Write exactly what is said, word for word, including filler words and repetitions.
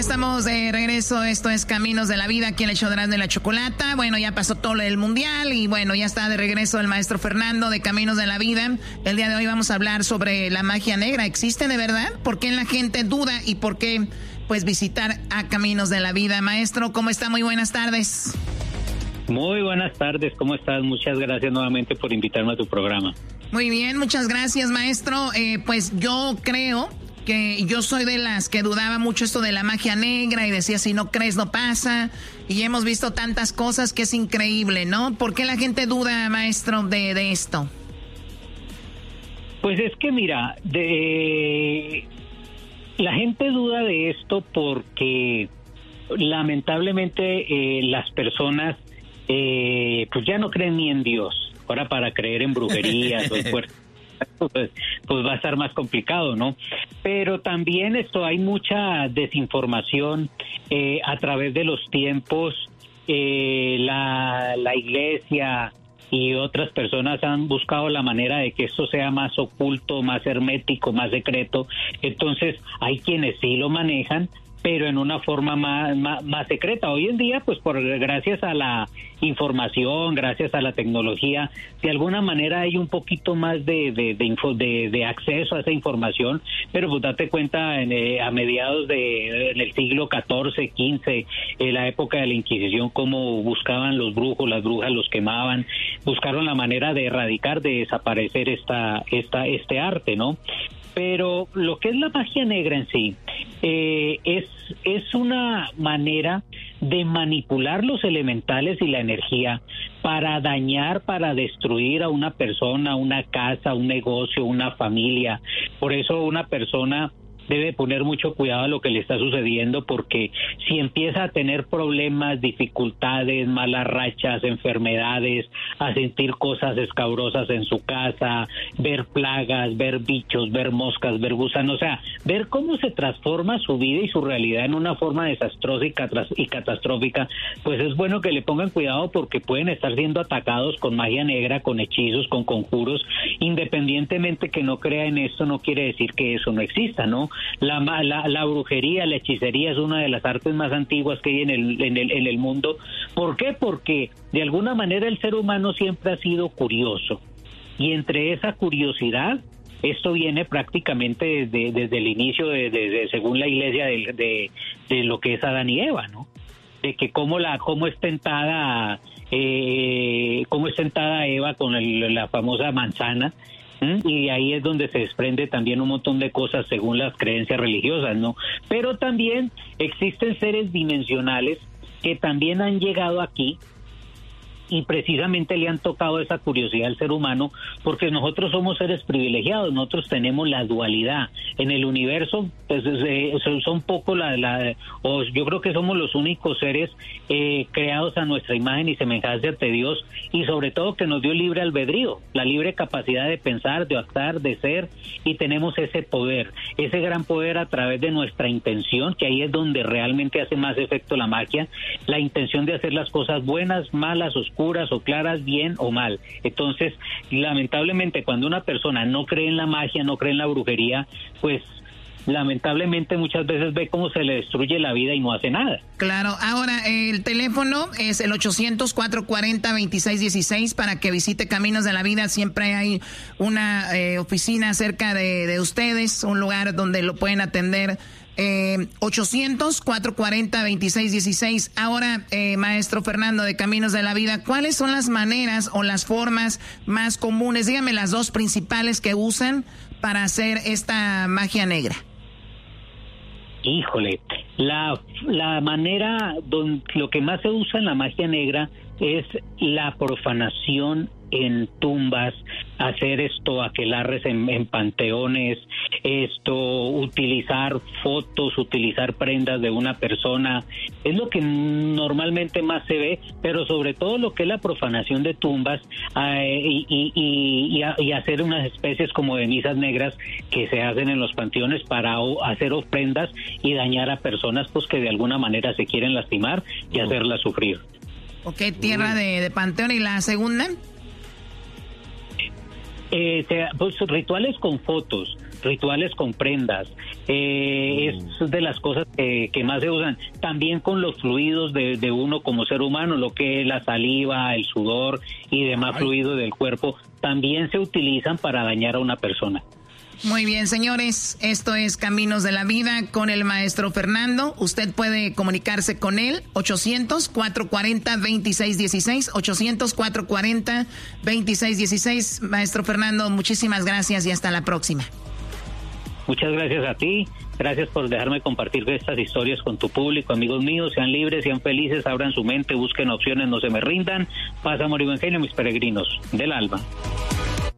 estamos de regreso. Esto es Caminos de la Vida, aquí en el show de Erasmo y la Chocolata. Bueno, ya pasó todo el mundial y bueno, ya está de regreso el maestro Fernando de Caminos de la Vida. El día de hoy vamos a hablar sobre la magia negra. ¿Existe de verdad? ¿Por qué la gente duda y por qué pues visitar a Caminos de la Vida? Maestro, ¿cómo está? Muy buenas tardes. Muy buenas tardes, ¿cómo estás? Muchas gracias nuevamente por invitarme a tu programa. Muy bien, muchas gracias, maestro. Eh, pues yo creo que yo soy de las que dudaba mucho esto de la magia negra y decía, si no crees, no pasa. Y hemos visto tantas cosas que es increíble, ¿no? ¿Por qué la gente duda, maestro, de, de esto? Pues es que mira, de, la gente duda de esto porque lamentablemente eh, las personas eh, pues ya no creen ni en Dios. Ahora para creer en brujerías o en fuerzas, pues, pues va a estar más complicado, ¿no? Pero también esto hay mucha desinformación eh, a través de los tiempos. Eh, la, la iglesia y otras personas han buscado la manera de que esto sea más oculto, más hermético, más secreto. Entonces hay quienes sí lo manejan, pero en una forma más, más, más secreta. Hoy en día, pues por gracias a la información, gracias a la tecnología, de alguna manera hay un poquito más de de de, info, de, de acceso a esa información, pero pues date cuenta, en, eh, a mediados de en el siglo catorce, quince, en la época de la Inquisición, cómo buscaban los brujos, las brujas los quemaban, buscaron la manera de erradicar, de desaparecer esta esta este arte, ¿no? Pero lo que es la magia negra en sí eh, es es una manera de manipular los elementales y la energía para dañar, para destruir a una persona, una casa, un negocio, una familia. Por eso una persona debe poner mucho cuidado a lo que le está sucediendo, porque si empieza a tener problemas, dificultades, malas rachas, enfermedades, a sentir cosas escabrosas en su casa, ver plagas, ver bichos, ver moscas, ver gusanos, o sea, ver cómo se transforma su vida y su realidad en una forma desastrosa y, catras- y catastrófica, pues es bueno que le pongan cuidado, porque pueden estar siendo atacados con magia negra, con hechizos, con conjuros. Independientemente que no crea en esto, no quiere decir que eso no exista, ¿no? La, la, la brujería, la hechicería es una de las artes más antiguas que hay en el, en el, en el mundo. ¿Por qué? Porque de alguna manera el ser humano siempre ha sido curioso, y entre esa curiosidad, esto viene prácticamente desde, desde el inicio, de, de, de, según la iglesia, de, de, de lo que es Adán y Eva, ¿no? De que cómo, la, cómo es tentada, eh, cómo es tentada Eva con el, la famosa manzana. Y ahí es donde se desprende también un montón de cosas según las creencias religiosas, ¿no? Pero también existen seres dimensionales que también han llegado aquí y precisamente le han tocado esa curiosidad al ser humano, porque nosotros somos seres privilegiados, nosotros tenemos la dualidad en el universo, pues eh, son poco la, la o yo creo que somos los únicos seres eh, creados a nuestra imagen y semejanza ante Dios, y sobre todo que nos dio libre albedrío, la libre capacidad de pensar, de actuar, de ser, y tenemos ese poder, ese gran poder a través de nuestra intención, que ahí es donde realmente hace más efecto la magia, la intención de hacer las cosas buenas, malas, oscuras, oscuras o claras, bien o mal. Entonces, lamentablemente, cuando una persona no cree en la magia, no cree en la brujería, pues lamentablemente muchas veces ve cómo se le destruye la vida y no hace nada. Claro. Ahora, el teléfono es el ochocientos, cuatrocientos cuarenta, veintiséis dieciséis para que visite Caminos de la Vida. Siempre hay una eh, oficina cerca de, de ustedes, un lugar donde lo pueden atender. Eh, ochocientos, cuatrocientos cuarenta, veintiséis dieciséis. Ahora, eh, maestro Fernando de Caminos de la Vida, ¿cuáles son las maneras o las formas más comunes? Dígame las dos principales que usan para hacer esta magia negra. Híjole, la, la manera, donde, lo que más se usa en la magia negra es la profanación en tumbas, hacer esto, aquelarres en, en panteones, esto, utilizar fotos, utilizar prendas de una persona, es lo que normalmente más se ve, pero sobre todo lo que es la profanación de tumbas eh, y, y, y, y hacer unas especies como de misas negras que se hacen en los panteones para o, hacer ofrendas y dañar a personas pues que de alguna manera se quieren lastimar y hacerlas sufrir. Ok, tierra de, de panteón. ¿Y la segunda? Eh, pues rituales con fotos, rituales con prendas, eh, es de las cosas que, que más se usan. También con los fluidos de, de uno como ser humano, lo que es la saliva, el sudor y demás Ay. fluidos del cuerpo, también se utilizan para dañar a una persona. Muy bien, señores, esto es Caminos de la Vida con el maestro Fernando. Usted puede comunicarse con él, ochocientos, cuatrocientos cuarenta, veintiséis dieciséis, ochocientos, cuatrocientos cuarenta, veintiséis dieciséis. Maestro Fernando, muchísimas gracias y hasta la próxima. Muchas gracias a ti, gracias por dejarme compartir estas historias con tu público, amigos míos. Sean libres, sean felices, abran su mente, busquen opciones, no se me rindan. Paz, amor y buen genio, mis peregrinos del alma.